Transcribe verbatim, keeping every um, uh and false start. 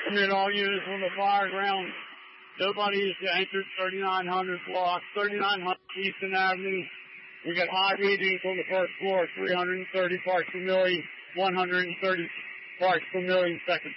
Commit all units on the fire ground. Nobody is entered thirty-nine hundred block, thirty-nine hundred Eastern Avenue. We got high readings on the first floor, three hundred thirty parts per million, one hundred thirty parts per million second